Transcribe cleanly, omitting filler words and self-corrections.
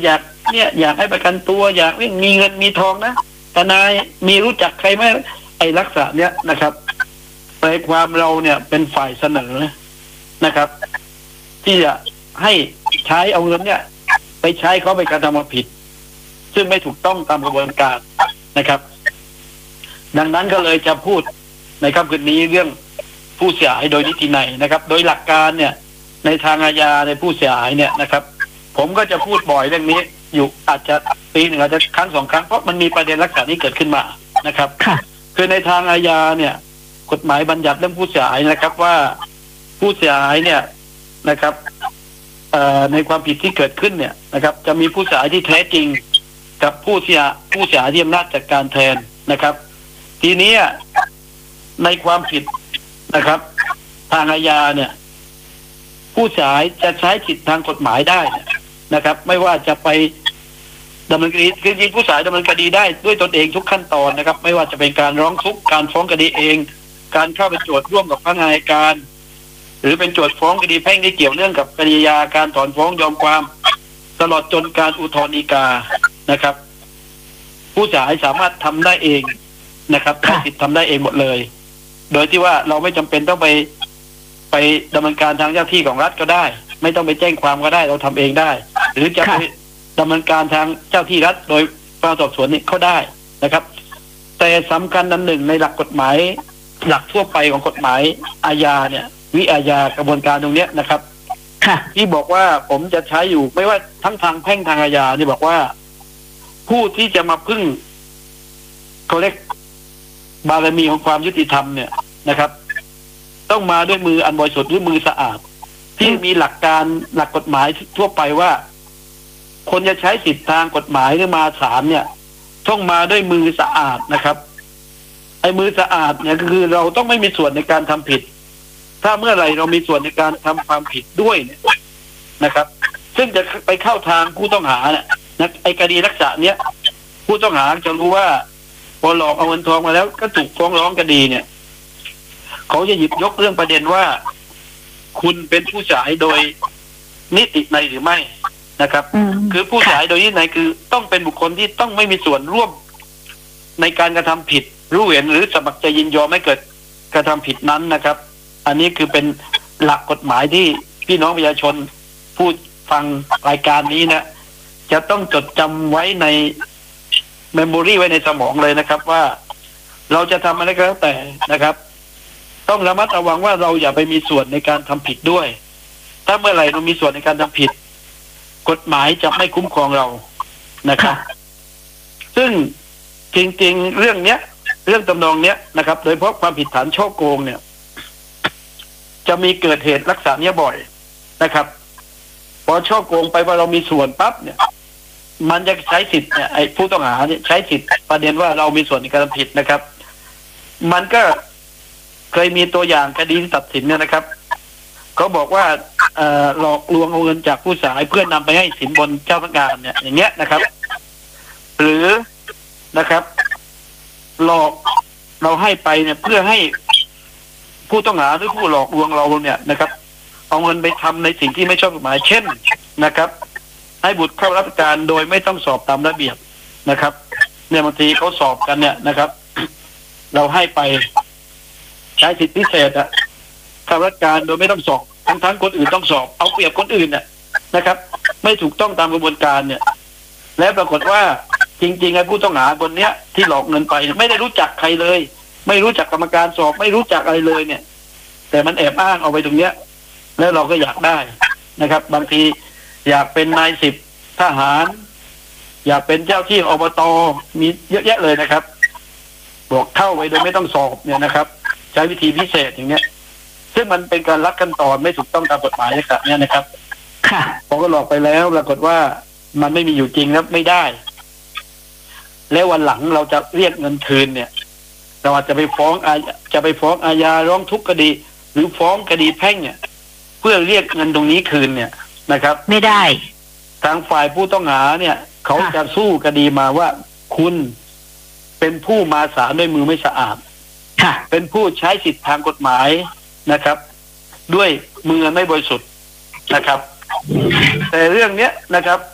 อยากให้ประกันตัวอยากมีเงินมีทองนะทนายมีรู้จักใครไหมไอ้ลักษณะเนี้ยนะครับในความเราเนี่ยเป็นฝ่ายเสนอนะครับที่จะให้ใช้เอาเงินเนี่ยไปใช้เขาไปกระทำความผิดซึ่งไม่ถูกต้องตามกระบวนการนะครับดังนั้นก็เลยจะพูดในค่ำคืนนี้เรื่องผู้เสียหายโดยนิตินัยนะครับโดยหลักการเนี่ยในทางอาญาในผู้เสียหายเนี่ยนะครับผมก็จะพูดบ่อยเรื่องนี้อยู่อาจจะปีหนึ่งอาจจะครั้งสองครั้งเพราะมันมีประเด็นลักษณะนี้เกิดขึ้นมานะครับคือในทางอาญาเนี่ยกฎหมายบัญญัติเรื่องผู้เสียหายนะครับว่าผู้เสียหายเนี่ยนะครับในความผิดที่เกิดขึ้นเนี่ยนะครับจะมีผู้เสียหายที่แท้จริงกับผู้เสียหายที่อำนาจจัดการแทนนะครับทีนี้ในความผิดนะครับทางอาญาเนี่ยผู้เสียหายจะใช้สิทธิทางกฎหมายได้นะครับไม่ว่าจะไปดำเนินคดีคือจริงผู้เสียหายดำเนินคดีได้ด้วยตนเองทุกขั้นตอนนะครับไม่ว่าจะเป็นการร้องทุกข์การฟ้องคดีเองการเข้าไปโจทย์ร่วมกับพนักงานอัยการหรือเป็นโจทย์ฟ้องคดีแพ่งที่เกี่ยวเนื่องกับคดีอาญาการถอนฟ้องยอมความตลอดจนการอุทธรณ์ฎีกานะครับผู้เสียหายสามารถทำได้เองนะครับใช้สิทธิ์ทำได้เองหมดเลยโดยที่ว่าเราไม่จำเป็นต้องไปดำเนินการทางเจ้าที่ของรัฐก็ได้ไม่ต้องไปแจ้งความก็ได้เราทำเองได้หรือจะไปดำเนินการทางเจ้าที่รัฐโดยการสอบสวนนี่เขาได้นะครับแต่สำคัญอันหนึ่งในหลักกฎหมายหลักทั่วไปของกฎหมายอาญาเนี่ยวิอาญากระบวนการตรงนี้นะครับที่บอกว่าผมจะใช้อยู่ไม่ว่าทั้งทางแพ่งทางอาญานี่บอกว่าผู้ที่จะมาพึ่งเขาเรียกบารมีของความยุติธรรมเนี่ยนะครับต้องมาด้วยมืออันบริสุทธิ์หรือมือสะอาดที่มีหลักการหลักกฎหมายทั่วไปว่าคนจะใช้สิทธิทางกฎหมายหรือมาศาลเนี่ยต้องมาด้วยมือสะอาดนะครับไอ้มือสะอาดเนี่ยก็คือเราต้องไม่มีส่วนในการทำผิดถ้าเมื่อไหร่เรามีส่วนในการทำความผิดด้วยเนี่ยนะครับซึ่งจะไปเข้าทางผู้ต้องหาเนี่ยนะไอ้คดีลักษณะเนี้ยผู้ต้องหาจะรู้ว่าพอหลอกเอาเงินทองมาแล้วก็ถูกฟ้องร้องคดีเนี่ยเขาจะหยิบยกเรื่องประเด็นว่าคุณเป็นผู้เสียหายโดยนิตินัยหรือไม่นะครับคือผู้เสียหายโดยนิตินัยคือต้องเป็นบุคคลที่ต้องไม่มีส่วนร่วมในการกระทำผิดรู้เห็นหรือสมัครใจยินยอมให้เกิดกระทำผิดนั้นนะครับอันนี้คือเป็นหลักกฎหมายที่พี่น้องประชาชนผู้ฟังรายการนี้นะจะต้องจดจำไว้ในเมมโมรี่ไว้ในสมองเลยนะครับว่าเราจะทำอะไรก็แล้วแต่นะครับต้องระมัดระวังว่าเราอย่าไปมีส่วนในการทำผิดด้วยถ้าเมื่อไหร่เรามีส่วนในการทำผิดกฎหมายจะไม่คุ้มครองเรานะครับซึ่งจริงๆเรื่องทำนองเนี้ยนะครับโดยเฉพาะความผิดฐานฉ้อโกงเนี่ยจะมีเกิดเหตุลักษณะนี้บ่อยนะครับพอฉ้อโกงไปว่าเรามีส่วนปั๊บเนี่ยมันจะใช้สิทธิ์เนี่ยไอ้ผู้ต้องหาเนี่ยใช้สิทธิ์ประเด็นว่าเรามีส่วนในการทำผิดนะครับมันก็เคยมีตัวอย่างคดีที่ตัดสินเนี่ยนะครับเขาบอกว่าหลอกลวงเอาเงินจากผู้เสียหายเพื่อนำไปให้สินบนเจ้าพนักงานเนี่ยอย่างเงี้ยนะครับหรือนะครับหลอกเราให้ไปเนี่ยเพื่อให้ผู้ต้องหาหรือผู้หลอกลวงเราเนี่ยนะครับเอาเงินไปทำในสิ่งที่ไม่ชอบกฎหมายเช่นนะครับให้บุตรเข้ารับการโดยไม่ต้องสอบตามระเบียบนะครับเนี่ยบางทีเขาสอบกันเนี่ยนะครับเราให้ไปใช้สิทธิพิเศษเข้ารับการโดยไม่ต้องสอบทั้งคนอื่นต้องสอบเอาเปรียบคนอื่นเนี่ยนะครับไม่ถูกต้องตามกระบวนการเนี่ยและปรากฏว่าจริงๆไอ้ผู้ต้องหาคนเนี้ยที่หลอกเงินไปไม่ได้รู้จักใครเลยไม่รู้จักกรรมการสอบไม่รู้จักอะไรเลยเนี่ยแต่มันแอบอ้างเอาไปตรงเนี้ยแล้วเราก็อยากได้นะครับบางทีอยากเป็นนายสิบทหารอยากเป็นเจ้าที่อบต.มีเยอะแยะเลยนะครับบอกเข้าไปโดยไม่ต้องสอบเนี่ยนะครับใช้วิธีพิเศษอย่างเนี้ยซึ่งมันเป็นการลักขั้นตอนไม่ถูกต้องตามกฎหมายนะครับเนี่ยนะครับพอก็หลอกไปแล้วปรากฏว่ามันไม่มีอยู่จริงแล้วไม่ได้แล้ววันหลังเราจะเรียกเงินคืนเนี่ยเราอาจจะไปฟ้องอาญาร้องทุกข์คดีหรือฟ้องคดีแพ่งเนี่ยเพื่อเรียกเงินตรงนี้คืนเนี่ยนะครับไม่ได้ทางฝ่ายผู้ต้องหาเนี่ยเขาจะสู้คดีมาว่าคุณเป็นผู้มาศาลด้วยมือไม่สะอาดเป็นผู้ใช้สิทธิทางกฎหมายนะครับด้วยมือไม่บริสุทธิ์นะครับแต่เรื่องเนี้ยนะครับ